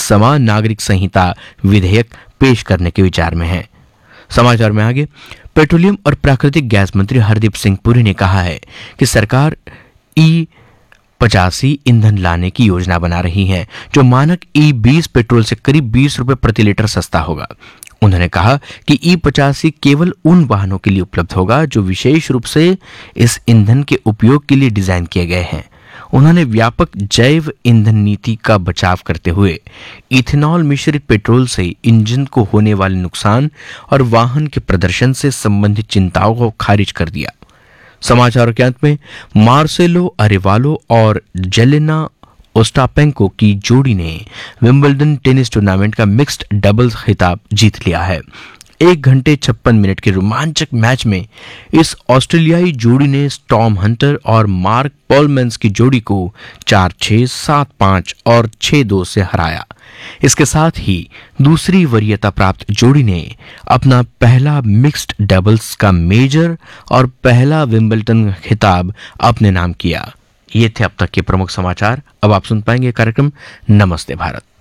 समान नागरिक संहिता विधेयक पेश करने के विचार में है। समाचार में आगे, पेट्रोलियम और प्राकृतिक गैस मंत्री हरदीप सिंह पुरी ने कहा है कि सरकार E85 ईंधन लाने की योजना बना रही है जो मानक E20 पेट्रोल से करीब 20 रुपए प्रति लीटर सस्ता होगा। उन्होंने कहा कि E85 केवल उन वाहनों के लिए उपलब्ध होगा जो विशेष रूप से इस ईंधन के उपयोग के लिए डिजाइन किए गए हैं। उन्होंने व्यापक जैव ईंधन नीति का बचाव करते हुए इथेनॉल मिश्रित पेट्रोल से इंजन को होने वाले नुकसान और वाहन के प्रदर्शन से संबंधित चिंताओं को खारिज कर दिया। समाचारों के अंत में, मार्सेलो अरेवालो और जेलेना ओस्टापेंको की जोड़ी ने विंबलडन टेनिस टूर्नामेंट का मिक्स्ड डबल्स खिताब जीत लिया है। 1 घंटे 56 मिनट के रोमांचक मैच में इस ऑस्ट्रेलियाई जोड़ी ने टॉम हंटर और मार्क पॉलमेंस की जोड़ी को 4-6, 7-5 और 6-2 से हराया। इसके साथ ही दूसरी वरीयता प्राप्त जोड़ी ने अपना पहला मिक्स्ड डबल्स का मेजर और पहला विंबलडन खिताब अपने नाम किया। ये थे अब तक के प्रमुख समाचार। अब आप सुन पाएंगे कार्यक्रम नमस्ते भारत।